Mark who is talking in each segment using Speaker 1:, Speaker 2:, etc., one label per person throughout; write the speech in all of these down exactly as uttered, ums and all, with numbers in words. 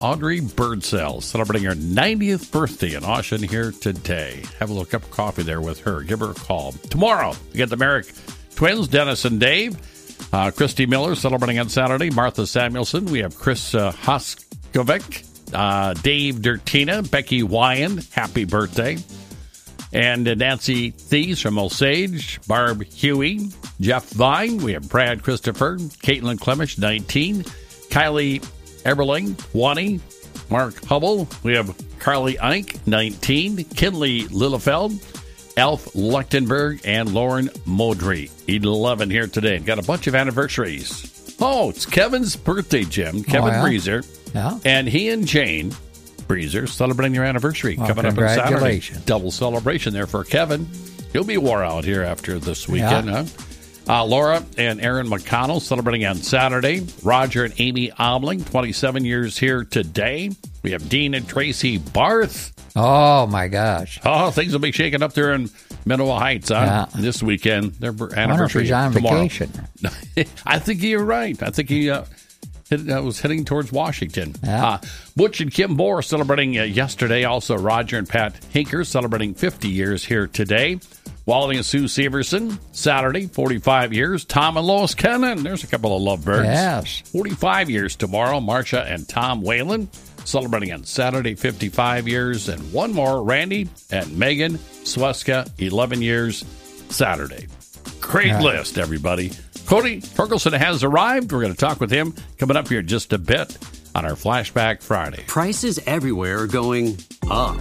Speaker 1: Audrey Birdsell, celebrating her ninetieth birthday in Austin here today. Have a little cup of coffee there with her. Give her a call. Tomorrow, we get the Merrick twins, Dennis and Dave. Uh, Christy Miller celebrating on Saturday. Martha Samuelson. We have Chris uh, Hoskovic, uh, Dave Dertina, Becky Wyand. Happy birthday. And uh, Nancy Thies from Osage, Barb Huey, Jeff Vine. We have Brad Christopher, Caitlin Clemish, nineteen, Kylie Eberling, twenty, Mark Hubble. We have Carly Eink, nineteen, Kinley Lillefeld, Alf Lechtenberg, and Lauren Modry, eleven here today. Got a bunch of anniversaries. Oh, it's Kevin's birthday, Jim. Kevin
Speaker 2: oh, yeah?
Speaker 1: Breezer.
Speaker 2: Yeah.
Speaker 1: And he and Jane Breezer celebrating their anniversary
Speaker 2: well,
Speaker 1: coming up on Saturday.
Speaker 2: Congratulations.
Speaker 1: Double celebration there for Kevin. He'll be wore out here after this weekend,
Speaker 2: yeah.
Speaker 1: huh? Uh, Laura and Aaron McConnell celebrating on Saturday. Roger and Amy Omling, twenty-seven years here today. We have Dean and Tracy Barth.
Speaker 2: Oh, my gosh.
Speaker 1: Oh, things will be shaking up there in Minowa Heights huh?
Speaker 2: Yeah.
Speaker 1: this weekend. Their
Speaker 2: I wonder if
Speaker 1: anniversary
Speaker 2: he's on
Speaker 1: tomorrow.
Speaker 2: vacation.
Speaker 1: I think you're right. I think he uh, hit, uh, was heading towards Washington.
Speaker 2: Yeah.
Speaker 1: Uh, Butch and Kim Moore celebrating uh, yesterday. Also, Roger and Pat Hinker celebrating fifty years here today. Wally and Sue Severson, Saturday, forty-five years. Tom and Lois Kennan, there's a couple of lovebirds.
Speaker 2: Yes.
Speaker 1: forty-five years tomorrow. Marcia and Tom Whalen celebrating on Saturday, fifty-five years. And one more, Randy and Megan Sweska, eleven years, Saturday. Great
Speaker 2: Yeah.
Speaker 1: list, everybody. Cody Torkelson has arrived. We're going to talk with him coming up here in just a bit on our Flashback Friday.
Speaker 3: Prices everywhere are going up.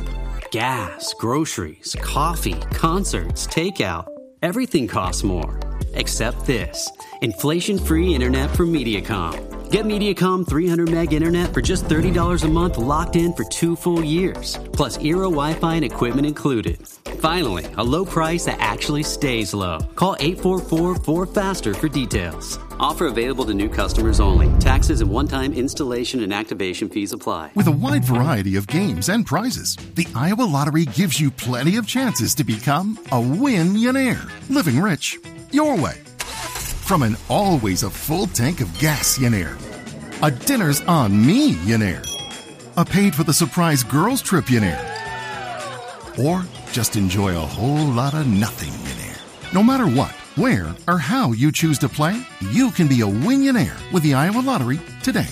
Speaker 3: Gas, groceries, coffee, concerts, takeout. Everything costs more. Except this. Inflation-free internet from Mediacom. Get Mediacom three hundred meg internet for just thirty dollars a month locked in for two full years. Plus Eero Wi-Fi and equipment included. Finally, a low price that actually stays low. Call eight four four, four faster for details. Offer available to new customers only. Taxes and one-time installation and activation fees apply.
Speaker 4: With a wide variety of games and prizes, the Iowa Lottery gives you plenty of chances to become a win-yonaire. Living rich your way. From an always a full tank of gas-yonaire, a dinner's on me-yonaire, a paid for the surprise girls trip-yonaire, or just enjoy a whole lot of nothing-yonaire. No matter what, where, or how you choose to play, you can be a win-yonaire with the Iowa Lottery today.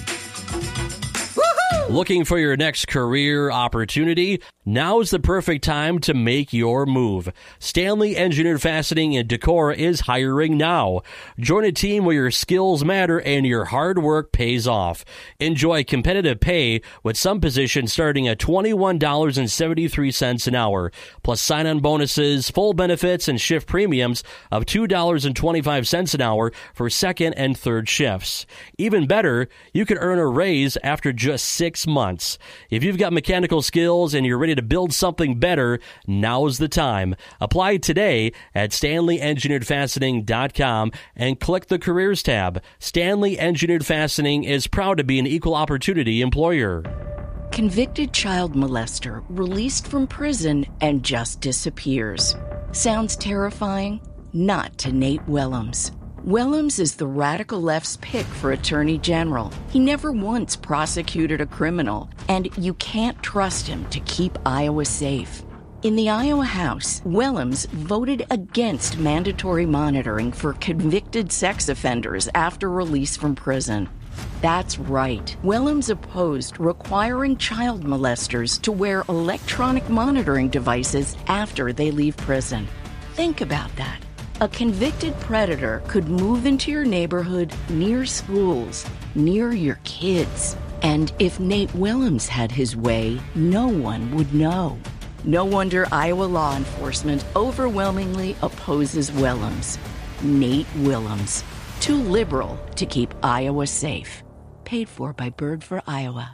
Speaker 5: Looking for your next career opportunity? Now's the perfect time to make your move. Stanley Engineered Fastening in Decorah is hiring now. Join a team where your skills matter and your hard work pays off. Enjoy competitive pay with some positions starting at twenty-one dollars and seventy-three cents an hour, plus sign-on bonuses, full benefits, and shift premiums of two dollars and twenty-five cents an hour for second and third shifts. Even better, you can earn a raise after just six months. If you've got mechanical skills and you're ready to build something better, now's the time. Apply today at stanley engineered fastening dot com and click the Careers tab. Stanley Engineered Fastening is proud to be an equal opportunity employer.
Speaker 6: Convicted child molester released from prison and just disappears. Sounds terrifying? Not to Nate Willems. Willems is the radical left's pick for Attorney General. He never once prosecuted a criminal, and you can't trust him to keep Iowa safe. In the Iowa House, Willems voted against mandatory monitoring for convicted sex offenders after release from prison. That's right. Willems opposed requiring child molesters to wear electronic monitoring devices after they leave prison. Think about that. A convicted predator could move into your neighborhood, near schools, near your kids. And if Nate Willems had his way, no one would know. No wonder Iowa law enforcement overwhelmingly opposes Willems. Nate Willems. Too liberal to keep Iowa safe. Paid for by Bird for Iowa.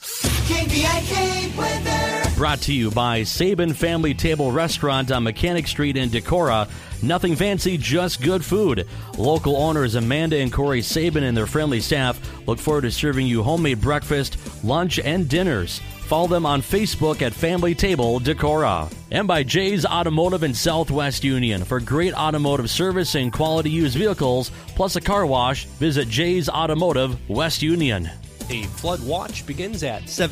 Speaker 7: K B I K weather.
Speaker 5: Brought to you by Sabin Family Table Restaurant on Mechanic Street in Decorah. Nothing fancy, just good food. Local owners Amanda and Corey Sabin and their friendly staff look forward to serving you homemade breakfast, lunch, and dinners. Follow them on Facebook at Family Table Decorah. And by Jay's Automotive in Southwest Union. For great automotive service and quality used vehicles, plus a car wash, visit Jay's Automotive West Union.
Speaker 2: A flood watch begins at seven